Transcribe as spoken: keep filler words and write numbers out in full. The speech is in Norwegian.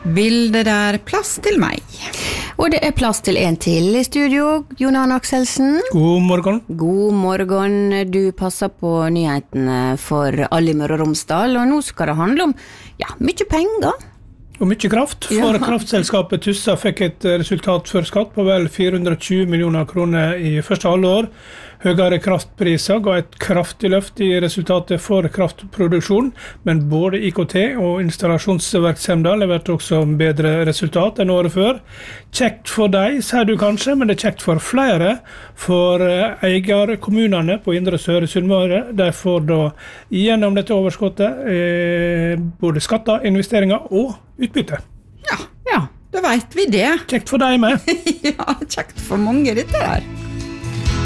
Vil det der plass til meg? Og det er plass til en til i studio, Jon Arne Akselsen. God morgen. God morgen. Du passer på nyhetene for alle i Møre og Romsdal, og nå skal det handle om, ja, mye penger. Og mye kraft, for ja. Kraftselskapet Tussa fikk et resultat før skatt på vel fire hundre og tjue millioner kroner i første halvår. Høyere kraftpriser ga et kraftig løft i resultatet for kraftproduksjon, men både I K T og installasjonsvirksomheter leverte også bedre resultat enn året før. Kjekt for deg, sier du kanskje, men det er kjekt for flere, for eierkommunene på Indre Søre Sunnmøre, de får da gjennom dette overskottet eh, både skatter, investeringer og utbytte. Ja, ja, da vet vi det. Kjekt for deg med. Ja, kjekt for mange dette der.